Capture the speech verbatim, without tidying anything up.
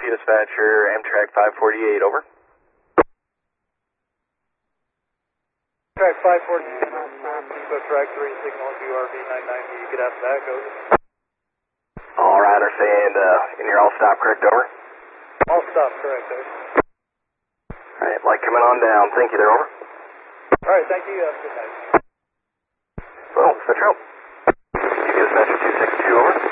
dispatcher, Amtrak five forty-eight, over. Track five forty-eight, so track three, signal to U R V nine ninety, get after that, goes. All right, are saying, uh, and you're all stop, correct, over? All stop, correct, over. All right, light coming on down, thank you there, over. All right, thank you, uh, good night. Well, Central. You dispatcher two six two, over.